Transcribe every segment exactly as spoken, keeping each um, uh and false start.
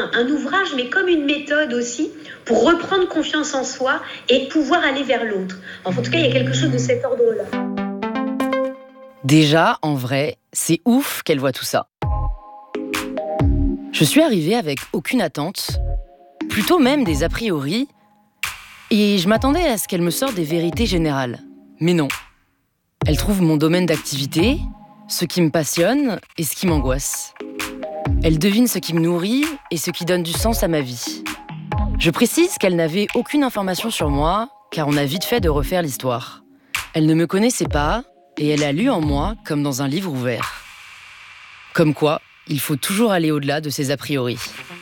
un, un ouvrage, mais comme une méthode aussi, pour reprendre confiance en soi et pouvoir aller vers l'autre. Enfin, en tout cas, il y a quelque chose de cet ordre-là. Déjà, en vrai, c'est ouf qu'elle voit tout ça. Je suis arrivée avec aucune attente, plutôt même des a priori, et je m'attendais à ce qu'elle me sorte des vérités générales. Mais non. Elle trouve mon domaine d'activité, ce qui me passionne et ce qui m'angoisse. Elle devine ce qui me nourrit et ce qui donne du sens à ma vie. Je précise qu'elle n'avait aucune information sur moi, car on a vite fait de refaire l'histoire. Elle ne me connaissait pas, et elle a lu en moi comme dans un livre ouvert. Comme quoi, il faut toujours aller au-delà de ses a priori.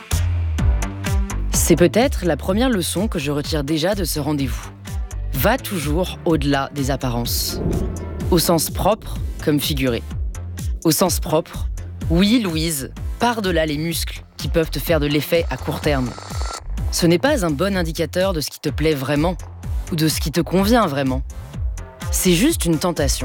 C'est peut-être la première leçon que je retire déjà de ce rendez-vous. Va toujours au-delà des apparences. Au sens propre comme figuré. Au sens propre, oui, Louise, par-delà les muscles qui peuvent te faire de l'effet à court terme. Ce n'est pas un bon indicateur de ce qui te plaît vraiment ou de ce qui te convient vraiment. C'est juste une tentation.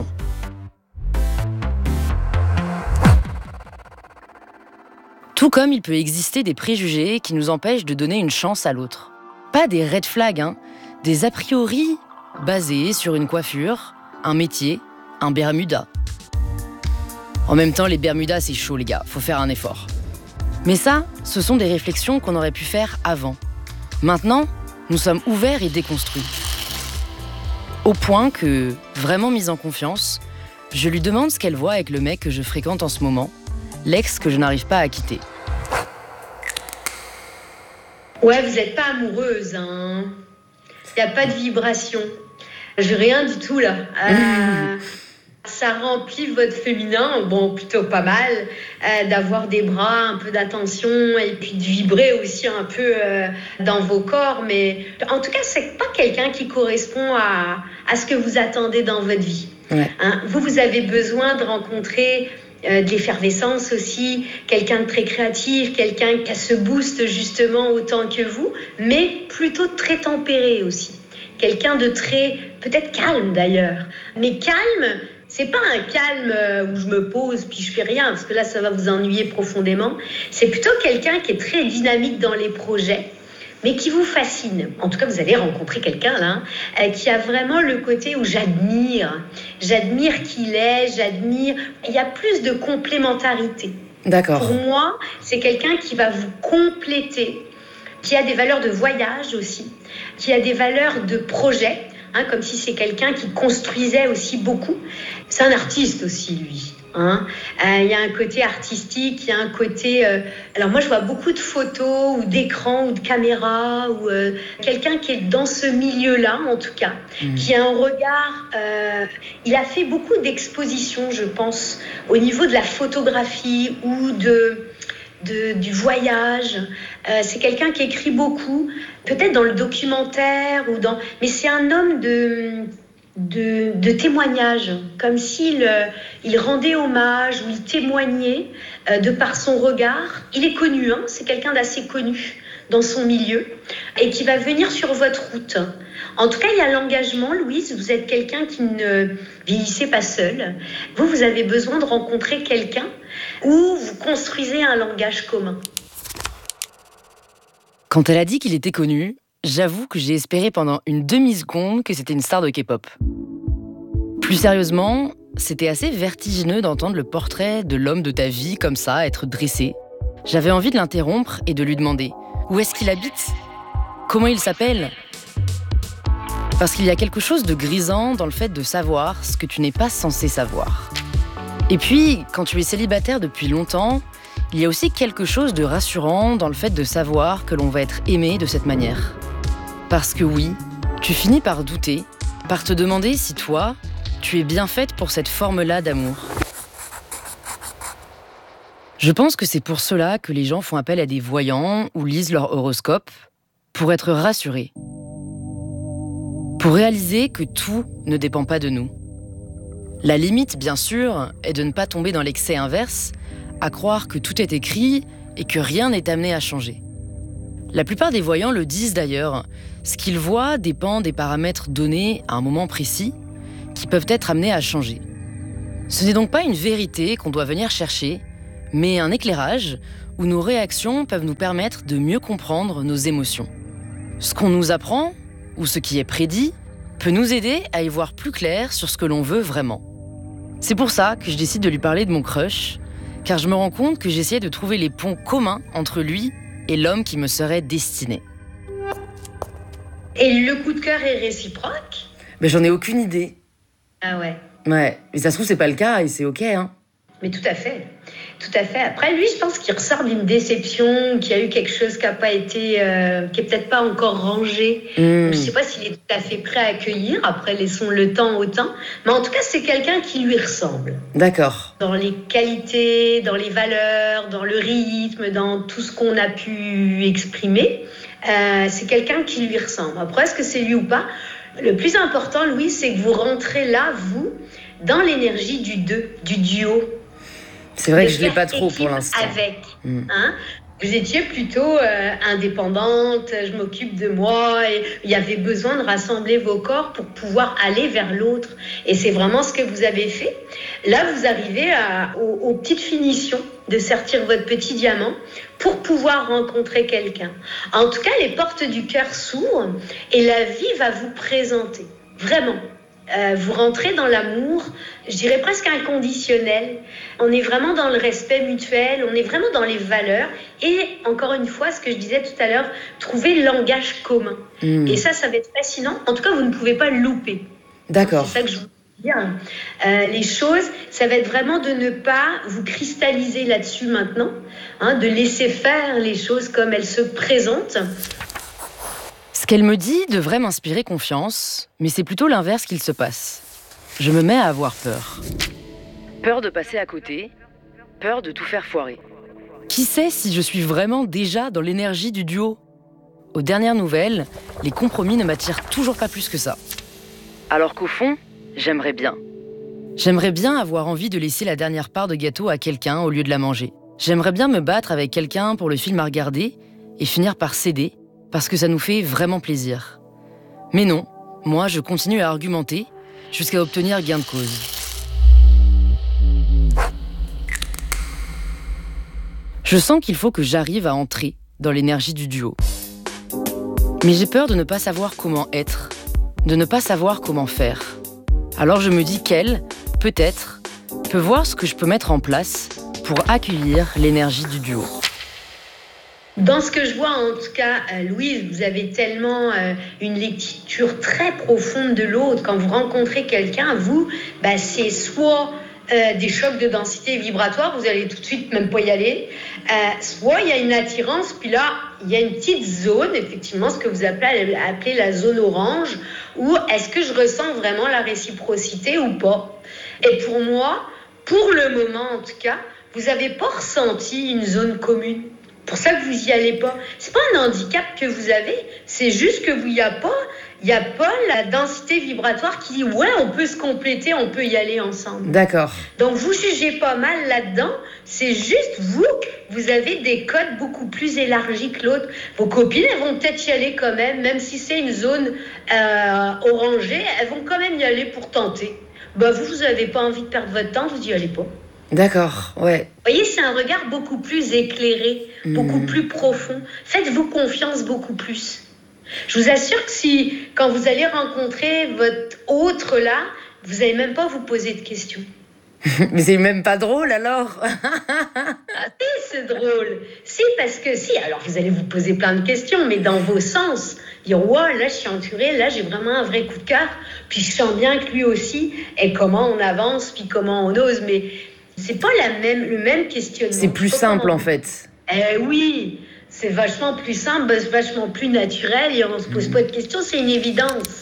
Tout comme il peut exister des préjugés qui nous empêchent de donner une chance à l'autre. Pas des red flags, hein, des a priori basés sur une coiffure, un métier, un bermuda. En même temps, les bermudas, c'est chaud, les gars, faut faire un effort. Mais ça, ce sont des réflexions qu'on aurait pu faire avant. Maintenant, nous sommes ouverts et déconstruits. Au point que, vraiment mise en confiance, je lui demande ce qu'elle voit avec le mec que je fréquente en ce moment, l'ex que je n'arrive pas à quitter. Ouais, vous n'êtes pas amoureuse, hein. Il n'y a pas de vibration. Je rien du tout, là. Euh, mmh. Ça remplit votre féminin, bon, plutôt pas mal, euh, d'avoir des bras, un peu d'attention, et puis de vibrer aussi un peu euh, dans vos corps. Mais en tout cas, c'est pas quelqu'un qui correspond à, à ce que vous attendez dans votre vie. Ouais. Hein, vous, vous avez besoin de rencontrer euh, de l'effervescence aussi, quelqu'un de très créatif, quelqu'un qui a ce boost justement autant que vous, mais plutôt très tempéré aussi. Quelqu'un de très, peut-être calme d'ailleurs, mais calme. C'est pas un calme où je me pose puis je fais rien, parce que là, ça va vous ennuyer profondément. C'est plutôt quelqu'un qui est très dynamique dans les projets, mais qui vous fascine. En tout cas, vous allez rencontrer quelqu'un là, euh, qui a vraiment le côté où j'admire. J'admire qui il est, j'admire. Il y a plus de complémentarité. D'accord. Pour moi, c'est quelqu'un qui va vous compléter, qui a des valeurs de voyage aussi, qui a des valeurs de projet. Hein, comme si c'est quelqu'un qui construisait aussi beaucoup. C'est un artiste aussi, lui. Hein. Euh, il y a un côté artistique, il y a un côté... Euh... Alors moi, je vois beaucoup de photos ou d'écrans ou de caméras, ou euh, quelqu'un qui est dans ce milieu-là, en tout cas, mmh. qui a un regard... Euh... Il a fait beaucoup d'expositions, je pense, au niveau de la photographie ou de... De, du voyage. Euh, c'est quelqu'un qui écrit beaucoup, peut-être dans le documentaire, ou dans... mais c'est un homme de, de, de témoignage, comme s'il euh, il rendait hommage ou il témoignait euh, de par son regard. Il est connu, hein, c'est quelqu'un d'assez connu dans son milieu et qui va venir sur votre route. En tout cas, il y a l'engagement, Louise, vous êtes quelqu'un qui ne vieillissez pas seul. Vous, vous avez besoin de rencontrer quelqu'un où vous construisez un langage commun. Quand elle a dit qu'il était connu, j'avoue que j'ai espéré pendant une demi-seconde que c'était une star de K-pop. Plus sérieusement, c'était assez vertigineux d'entendre le portrait de l'homme de ta vie comme ça, être dressé. J'avais envie de l'interrompre et de lui demander « Où est-ce qu'il habite ? Comment il s'appelle ?» Parce qu'il y a quelque chose de grisant dans le fait de savoir ce que tu n'es pas censé savoir. Et puis, quand tu es célibataire depuis longtemps, il y a aussi quelque chose de rassurant dans le fait de savoir que l'on va être aimé de cette manière. Parce que oui, tu finis par douter, par te demander si toi, tu es bien faite pour cette forme-là d'amour. Je pense que c'est pour cela que les gens font appel à des voyants ou lisent leur horoscope, pour être rassurés. Pour réaliser que tout ne dépend pas de nous. La limite, bien sûr, est de ne pas tomber dans l'excès inverse, à croire que tout est écrit et que rien n'est amené à changer. La plupart des voyants le disent d'ailleurs, ce qu'ils voient dépend des paramètres donnés à un moment précis, qui peuvent être amenés à changer. Ce n'est donc pas une vérité qu'on doit venir chercher, mais un éclairage où nos réactions peuvent nous permettre de mieux comprendre nos émotions. Ce qu'on nous apprend, ou ce qui est prédit, peut nous aider à y voir plus clair sur ce que l'on veut vraiment. C'est pour ça que je décide de lui parler de mon crush, car je me rends compte que j'essayais de trouver les ponts communs entre lui et l'homme qui me serait destiné. Et le coup de cœur est réciproque ? Mais j'en ai aucune idée. Ah ouais. Ouais, mais ça se trouve c'est pas le cas et c'est ok, hein. Mais tout à fait, tout à fait. Après, lui, je pense qu'il ressort d'une déception, qu'il y a eu quelque chose qui n'a pas été, euh, qui est peut-être pas encore rangé. Mmh. Je ne sais pas s'il est tout à fait prêt à accueillir. Après, laissons le temps au temps. Mais en tout cas, c'est quelqu'un qui lui ressemble. D'accord. Dans les qualités, dans les valeurs, dans le rythme, dans tout ce qu'on a pu exprimer, euh, c'est quelqu'un qui lui ressemble. Après, est-ce que c'est lui ou pas ? Le plus important, Louis, c'est que vous rentrez là, vous, dans l'énergie du deux, du duo. C'est vrai que je ne l'ai pas trop pour l'instant. Avec, mmh. hein, vous étiez plutôt euh, indépendante, je m'occupe de moi, et il y avait besoin de rassembler vos corps pour pouvoir aller vers l'autre. Et c'est vraiment ce que vous avez fait. Là, vous arrivez à, aux, aux petites finitions de sortir votre petit diamant pour pouvoir rencontrer quelqu'un. En tout cas, les portes du cœur s'ouvrent et la vie va vous présenter. Vraiment. Euh, vous rentrez dans l'amour, je dirais presque inconditionnel. On est vraiment dans le respect mutuel, on est vraiment dans les valeurs. Et encore une fois, ce que je disais tout à l'heure, trouver le langage commun. Mmh. Et ça, ça va être fascinant. En tout cas, vous ne pouvez pas le louper. D'accord. C'est ça que je vous dis. Euh, les choses, ça va être vraiment de ne pas vous cristalliser là-dessus maintenant, hein, de laisser faire les choses comme elles se présentent. Ce qu'elle me dit devrait m'inspirer confiance, mais c'est plutôt l'inverse qu'il se passe. Je me mets à avoir peur. Peur de passer à côté, peur de tout faire foirer. Qui sait si je suis vraiment déjà dans l'énergie du duo ? Aux dernières nouvelles, les compromis ne m'attirent toujours pas plus que ça. Alors qu'au fond, j'aimerais bien. J'aimerais bien avoir envie de laisser la dernière part de gâteau à quelqu'un au lieu de la manger. J'aimerais bien me battre avec quelqu'un pour le film à regarder et finir par céder, parce que ça nous fait vraiment plaisir. Mais non, moi je continue à argumenter jusqu'à obtenir gain de cause. Je sens qu'il faut que j'arrive à entrer dans l'énergie du duo. Mais j'ai peur de ne pas savoir comment être, de ne pas savoir comment faire. Alors je me dis qu'elle, peut-être, peut voir ce que je peux mettre en place pour accueillir l'énergie du duo. Dans ce que je vois, en tout cas, euh, Louise, vous avez tellement euh, une lecture très profonde de l'autre. Quand vous rencontrez quelqu'un, vous, bah, c'est soit euh, des chocs de densité vibratoire, vous allez tout de suite même pas y aller, euh, soit il y a une attirance, puis là, il y a une petite zone, effectivement, ce que vous appelez, appelez la zone orange, où est-ce que je ressens vraiment la réciprocité ou pas ? Et pour moi, pour le moment en tout cas, vous n'avez pas ressenti une zone commune. Pour ça que vous n'y allez pas. C'est pas un handicap que vous avez, c'est juste que vous y a pas, il y a pas la densité vibratoire qui dit ouais, on peut se compléter, on peut y aller ensemble. D'accord. Donc vous jugez pas mal là-dedans, c'est juste vous, vous avez des codes beaucoup plus élargis que l'autre. Vos copines, elles vont peut-être y aller quand même, même si c'est une zone euh, orangée, elles vont quand même y aller pour tenter. Bah vous, vous n'avez pas envie de perdre votre temps, vous y allez pas. D'accord, ouais. Vous voyez, c'est un regard beaucoup plus éclairé, mmh. beaucoup plus profond. Faites-vous confiance beaucoup plus. Je vous assure que si, quand vous allez rencontrer votre autre là, vous n'allez même pas vous poser de questions. Mais c'est même pas drôle alors. Ah si, c'est drôle. Si, parce que si, alors vous allez vous poser plein de questions, mais dans vos sens. Dire, wow, là je suis entourée, là j'ai vraiment un vrai coup de cœur. Puis je sens bien que lui aussi, et comment on avance, puis comment on ose, mais... C'est pas la même, le même questionnement. C'est plus simple comment... en fait. Eh oui, c'est vachement plus simple, vachement plus naturel et on se pose mmh. pas de questions, c'est une évidence.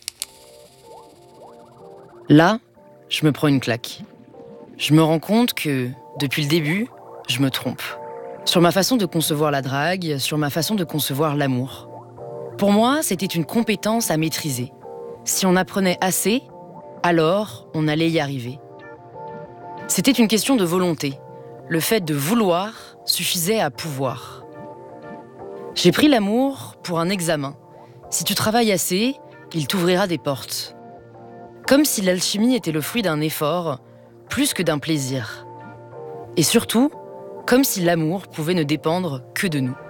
Là, je me prends une claque. Je me rends compte que, depuis le début, je me trompe. Sur ma façon de concevoir la drague, sur ma façon de concevoir l'amour. Pour moi, c'était une compétence à maîtriser. Si on apprenait assez, alors on allait y arriver. C'était une question de volonté. Le fait de vouloir suffisait à pouvoir. J'ai pris l'amour pour un examen. Si tu travailles assez, il t'ouvrira des portes. Comme si l'alchimie était le fruit d'un effort, plus que d'un plaisir. Et surtout, Comme si l'amour pouvait ne dépendre que de nous.